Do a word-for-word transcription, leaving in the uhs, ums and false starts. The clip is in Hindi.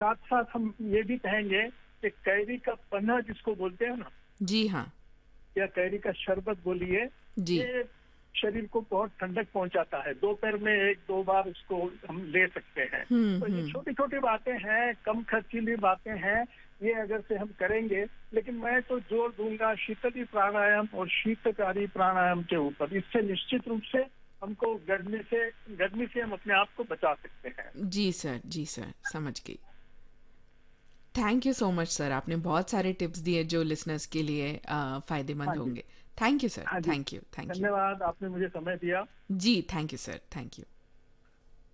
साथ साथ हम ये भी कहेंगे कि कैरी का पन्ना जिसको बोलते हैं ना, जी हाँ। या कैरी का शरबत बोलिए, जी। ये शरीर को बहुत ठंडक पहुंचाता है। दोपहर में एक दो बार उसको हम ले सकते हैं। हुँ, तो ये हुँ। छोटी छोटी बातें हैं, कम खर्चीली बातें हैं, ये अगर से हम करेंगे। लेकिन मैं तो जोर दूंगा शीतली प्राणायाम और शीतकारी प्राणायाम के ऊपर। इससे निश्चित रूप से हमको गर्मी से गर्मी से हम अपने आप को बचा सकते हैं। जी सर, जी सर, समझ गई। Thank you so much sir, आपने बहुत सारे टिप्स दिए जो लिसनर्स के लिए अ, हाँ फ़ायदेमंद जी। होंगे। थैंक यू सर, हाँ जी। Thank you, thank you. धन्यवाद, आपने मुझे समय दिया। जी, thank you sir, thank you.